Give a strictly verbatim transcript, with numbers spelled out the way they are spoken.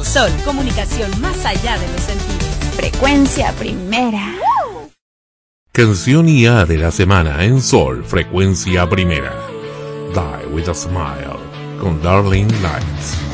Sol, comunicación más allá de los sentidos. Frecuencia Primera. Canción I A de la semana en Sol, Frecuencia Primera. Die with a Smile, con Darling Lights.